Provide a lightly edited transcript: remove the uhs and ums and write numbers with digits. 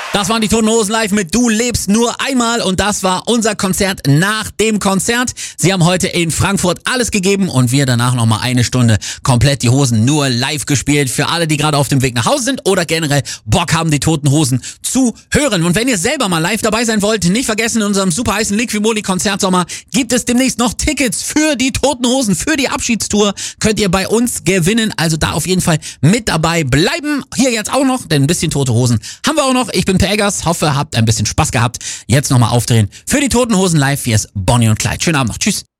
Das waren die Toten Hosen live mit Du lebst nur einmal und das war unser Konzert nach dem Konzert. Sie haben heute in Frankfurt alles gegeben und wir danach nochmal eine Stunde komplett die Hosen nur live gespielt. Für alle, die gerade auf dem Weg nach Hause sind oder generell Bock haben, die Toten Hosen zu hören. Und wenn ihr selber mal live dabei sein wollt, nicht vergessen, in unserem super heißen Liquimoli Konzertsommer gibt es demnächst noch Tickets für die Toten Hosen, für die Abschiedstour. Könnt ihr bei uns gewinnen, also da auf jeden Fall mit dabei bleiben. Hier jetzt auch noch, denn ein bisschen Tote Hosen haben wir auch noch. Ich bin Per Eggers, hoffe, habt ein bisschen Spaß gehabt. Jetzt nochmal aufdrehen für die Toten Hosen live. Hier ist Bonnie und Clyde. Schönen Abend noch. Tschüss.